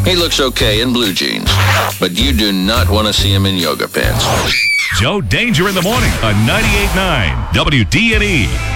He looks okay in blue jeans, but you do not want to see him in yoga pants. Joe Danger in the morning on 98.9 WDNE.